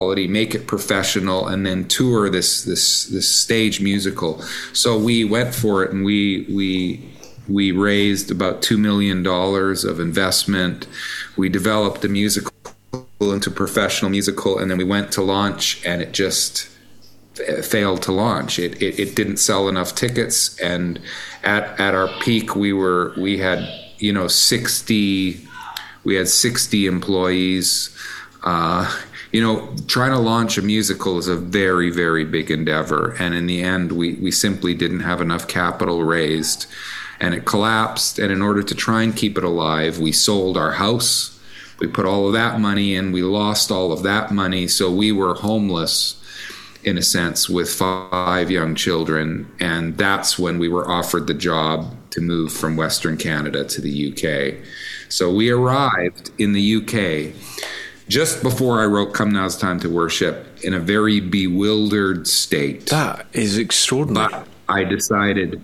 make it professional, and then tour this stage musical. So we went for it, and we raised about $2 million of investment. We developed the musical into professional musical, and then we went to launch, and it just failed to launch. It didn't sell enough tickets, and at our peak we had 60 employees. Trying to launch a musical is a very, very big endeavor. And in the end, we simply didn't have enough capital raised, and it collapsed. And in order to try and keep it alive, we sold our house. We put all of that money in. We lost all of that money. So we were homeless, in a sense, with 5 young children. And that's when we were offered the job to move from Western Canada to the UK. So we arrived in the UK just before I wrote Come Now's Time to Worship, in a very bewildered state. That is extraordinary. But I decided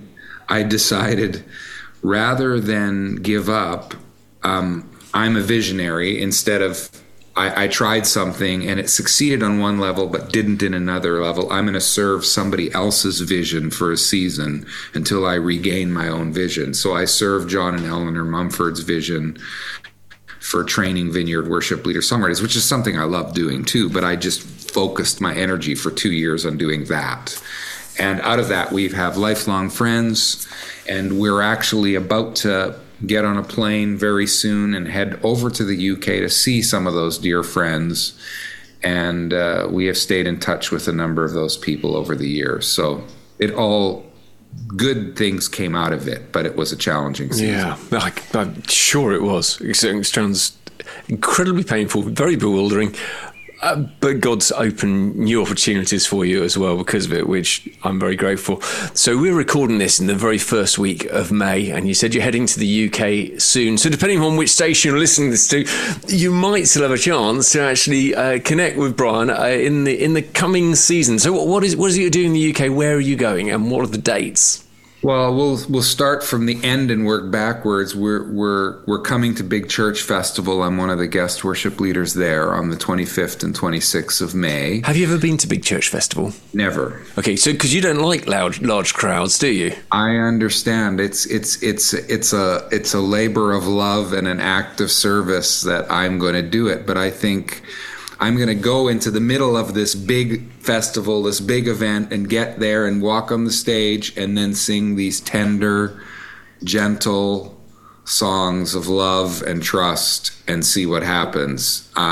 rather than give up, I'm a visionary. Instead of, I tried something and it succeeded on one level but didn't in another level. I'm going to serve somebody else's vision for a season until I regain my own vision. So I served John and Eleanor Mumford's vision for training Vineyard worship leader songwriters, which is something I love doing too, but I just focused my energy for 2 years on doing that. And out of that, we have lifelong friends, and we're actually about to get on a plane very soon and head over to the UK to see some of those dear friends. And we have stayed in touch with a number of those people over the years. So good things came out of it, but it was a challenging season. Yeah, I'm sure it was. It sounds incredibly painful, very bewildering, but God's opened new opportunities for you as well because of it, which I'm very grateful. So we're recording this in the very first week of May, and you said you're heading to the UK soon. So depending on which station you're listening to this to, you might still have a chance to actually connect with Brian in the coming season. So what is it you're doing in the UK? Where are you going, and what are the dates? Well, we'll start from the end and work backwards. We're coming to Big Church Festival. I'm one of the guest worship leaders there on the 25th and 26th of May. Have you ever been to Big Church Festival? Never. Okay, so because you don't like large crowds, do you? I understand. It's a labor of love and an act of service that I'm going to do it, but I think I'm going to go into the middle of this big festival, this big event, and get there and walk on the stage and then sing these tender, gentle songs of love and trust and see what happens. So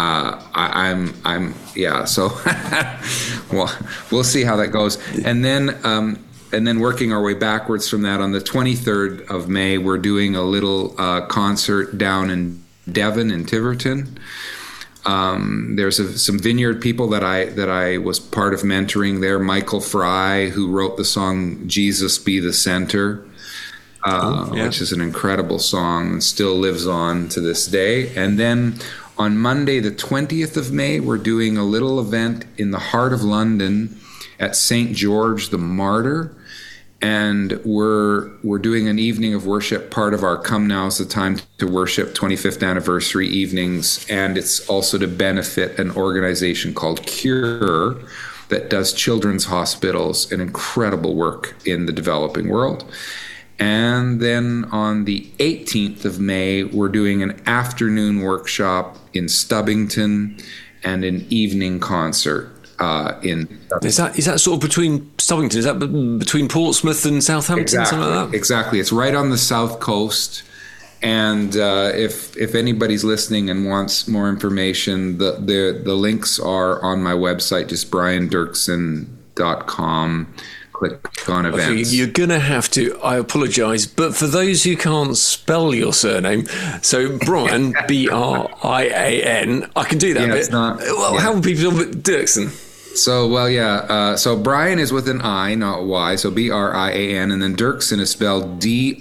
well, we'll see how that goes. And then working our way backwards from that, on the 23rd of May, we're doing a little concert down in Devon in Tiverton. There's some Vineyard people that I was part of mentoring there. Michael Fry, who wrote the song "Jesus Be the Center," which is an incredible song and still lives on to this day. And then on Monday, the 20th of May, we're doing a little event in the heart of London at St. George the Martyr. And we're doing an evening of worship, part of our Come Now's the Time to Worship 25th anniversary evenings. And it's also to benefit an organization called Cure that does children's hospitals, an incredible work in the developing world. And then on the 18th of May, we're doing an afternoon workshop in Stubbington and an evening concert in Stubbington. Is that sort of between Stubbington? Is that between Portsmouth and Southampton? Exactly. Something like that? Exactly. It's right on the south coast. And if anybody's listening and wants more information, the links are on my website, just briandirksen.com. Click on events. You're going to have to, I apologise, but for those who can't spell your surname, so Brian, Brian, I can do that bit. How would people spell Dirksen? So Brian is with an I, not Y, so Brian, and then Dirksen is spelled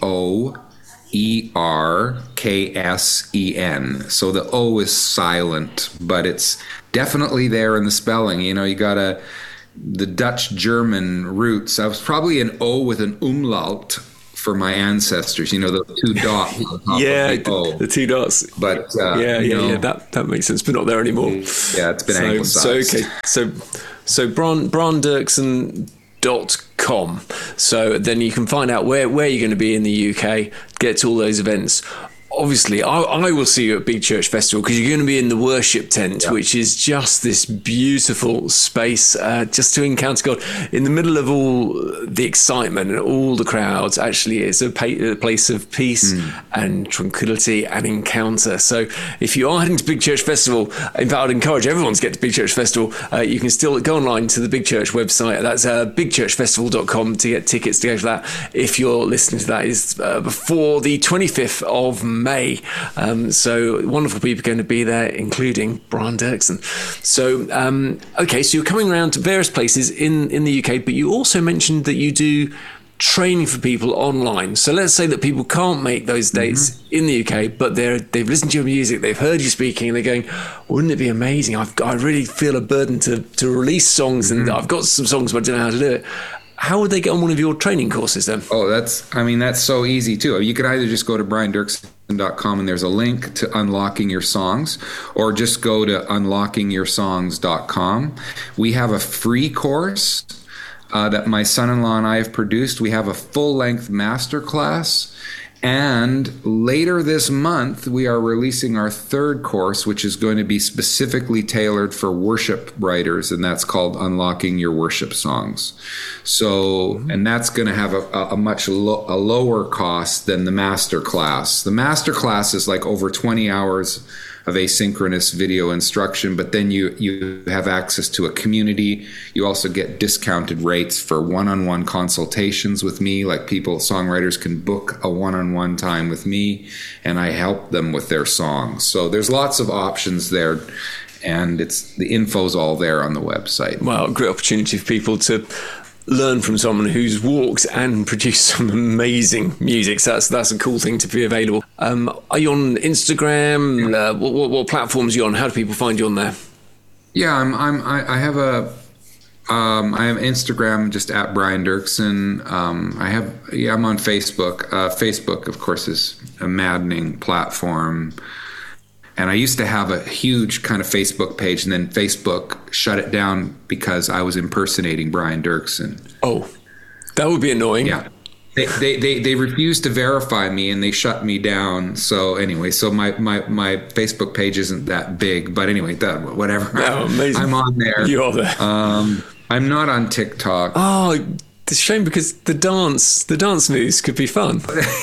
Dorksen. So the O is silent, but it's definitely there in the spelling. You know, you got the Dutch-German roots. I was probably an O with an umlaut for my ancestors. You know, the two dots. On top Yeah, of the O. the two dots. But yeah, that makes sense, but not there anymore. Yeah, it's been anglicized. So briandirksen.com. So then you can find out where you're going to be in the UK, get to all those events. Obviously, I will see you at Big Church Festival because you're going to be in the worship tent, which is just this beautiful space just to encounter God in the middle of all the excitement and all the crowds. Actually, it's a place of peace and tranquility and encounter. So if you are heading to Big Church Festival, in fact, I'd encourage everyone to get to Big Church Festival. You can still go online to the Big Church website. That's bigchurchfestival.com to get tickets to go for that. If you're listening to that, is before the 25th of May. So wonderful people are going to be there, including Brian Dirksen. So, okay, so you're coming around to various places in the UK, but you also mentioned that you do training for people online. So let's say that people can't make those dates in the UK, but they've listened to your music, they've heard you speaking, and they're going, wouldn't it be amazing? I really feel a burden to release songs, and I've got some songs, but I don't know how to do it. How would they get on one of your training courses then? Oh, that's so easy too. You could either just go to briandirksen.com and there's a link to Unlocking Your Songs, or just go to unlockingyoursongs.com. We have a free course that my son-in-law and I have produced. We have a full-length masterclass. And later this month, we are releasing our third course, which is going to be specifically tailored for worship writers, and that's called Unlocking Your Worship Songs. So, and that's going to have a much lower cost than the master class. The master class is like over 20 hours of asynchronous video instruction, but then you have access to a community. You also get discounted rates for one-on-one consultations with me. Like songwriters can book a one-on-one time with me, and I help them with their songs. So there's lots of options there, and the info's all there on the website. Well, great opportunity for people to learn from someone who's walked and produced some amazing music. So that's a cool thing to be available. Are you on Instagram? What platforms are you on? How do people find you on there? Yeah, I have Instagram just at Brian Dirksen. I'm on Facebook. Facebook, of course, is a maddening platform. And I used to have a huge kind of Facebook page, and then Facebook shut it down because I was impersonating Brian Dirksen. Oh, that would be annoying. Yeah. They refused to verify me, and they shut me down. So anyway, my Facebook page isn't that big, but anyway, whatever. Oh, amazing. I'm on there. You're there. I'm not on TikTok. Oh, it's a shame because the dance moves could be fun.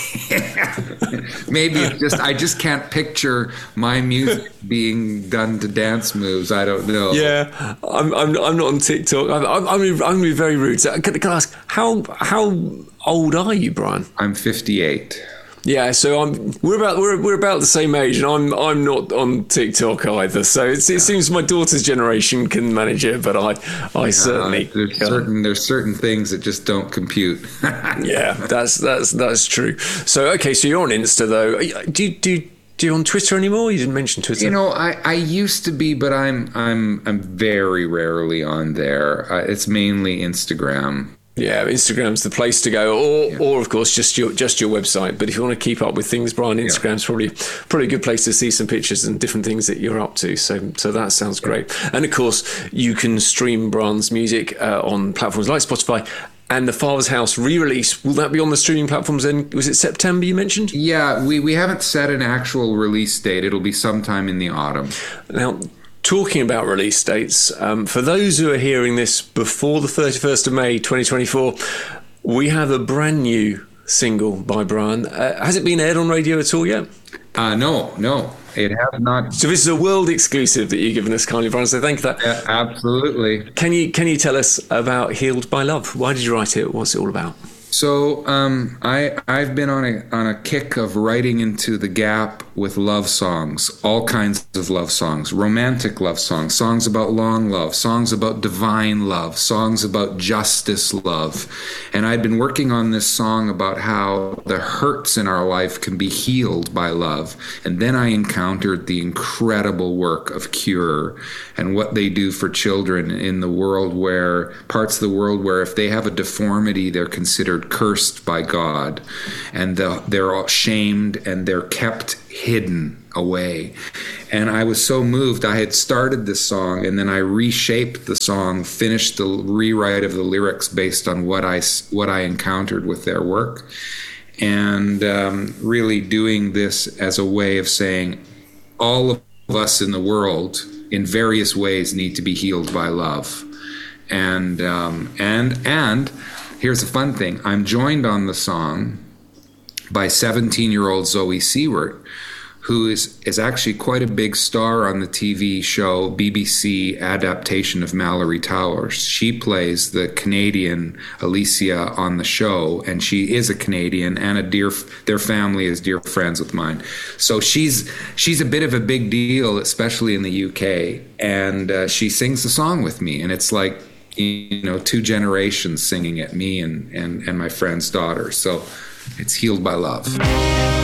Maybe I just can't picture my music being done to dance moves. I don't know. Yeah, I'm not on TikTok. I'm going to be very rude. So can I ask how old are you, Brian? I'm 58. Yeah, so we're about the same age, and I'm not on TikTok either. So it seems my daughter's generation can manage it, but I certainly there's certain things that just don't compute. Yeah, that's true. So okay, so you're on Insta though. Do you on Twitter anymore? You didn't mention Twitter. You know, I used to be, but I'm very rarely on there. It's mainly Instagram. Yeah, Instagram's the place to go, or of course just your website. But if you want to keep up with things, Brian, Instagram's probably a good place to see some pictures and different things that you're up to. So that sounds great. And of course, you can stream Brian's music on platforms like Spotify. And the Father's House re-release, will that be on the streaming platforms then? Was it September you mentioned? Yeah, we haven't set an actual release date. It'll be sometime in the autumn. Now, talking about release dates, for those who are hearing this before the 31st of May 2024, we have a brand new single by Brian. Has it been aired on radio at all yet? No, it has not. So this is a world exclusive that you've given us kindly, Brian, so thank you for that. Yeah, absolutely. Can you tell us about Healed by Love? Why did you write it? What's it all about? So I've been on a kick of writing into the gap with love songs, all kinds of love songs, romantic love songs, songs about long love, songs about divine love, songs about justice love. And I'd been working on this song about how the hurts in our life can be healed by love. And then I encountered the incredible work of Cure and what they do for children in the world where, parts of the world where if they have a deformity, they're considered cursed by God. And they're all shamed and they're kept hidden away. And I was so moved. I had started this song and then I reshaped the song, finished the rewrite of the lyrics based on what I encountered with their work, and really doing this as a way of saying all of us in the world in various ways need to be healed by love. And here's a fun thing. I'm joined on the song by 17-year-old Zoe Seward, who is actually quite a big star on the TV show BBC adaptation of Mallory Towers. She plays the Canadian Alicia on the show, and she is a Canadian, and their family is dear friends with mine. So she's a bit of a big deal, especially in the UK, and she sings the song with me, and it's like, you know, 2 generations singing it, me and my friend's daughter. So it's Healed by Love.